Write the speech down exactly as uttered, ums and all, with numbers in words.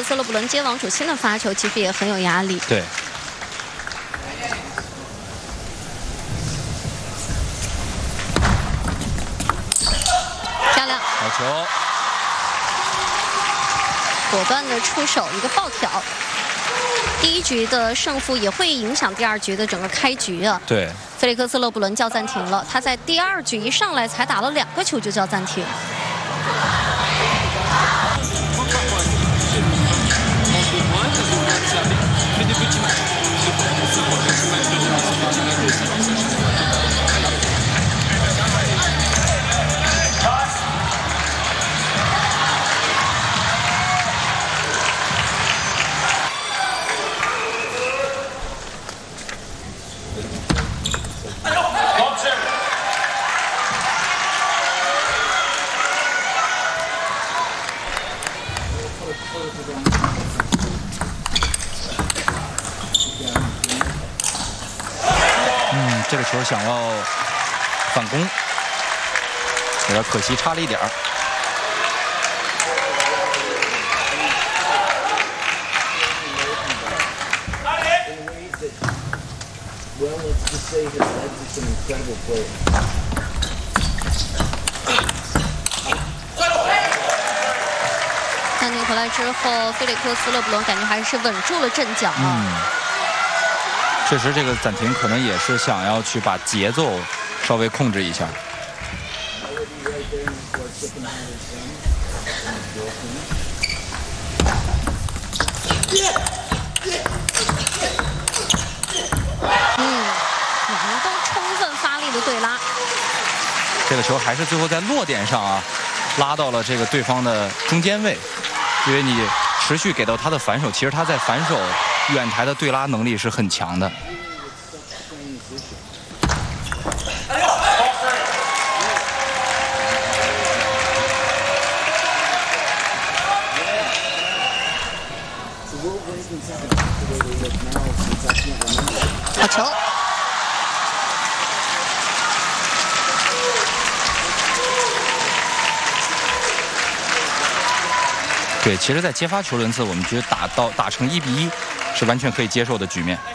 斯勒布伦接王楚钦的发球，其实也很有压力。 对。 漂亮， 好球。 果断的出手，一个爆挑。第一局的胜负也会影响第二局的整个开局啊。 对， 菲利克斯·勒布伦叫暂停了，他在第二局一上来才打了两个球就叫暂停。 嗯，这个球想要反攻，有点可惜，差了一点儿。 暂停回来之后，菲利克斯·勒布伦感觉还是稳住了阵脚啊。 嗯，确实，这个暂停可能也是想要去把节奏稍微控制一下。 嗯，两人都充分发力的对拉。 这个球还是最后在落点上啊，拉到了这个对方的中间位，因为你持续给到他的反手，其实他在反手远台的对拉能力是很强的。 好球！ 对，其实，在接发球轮次，我们觉得打到打成一比一是完全可以接受的局面。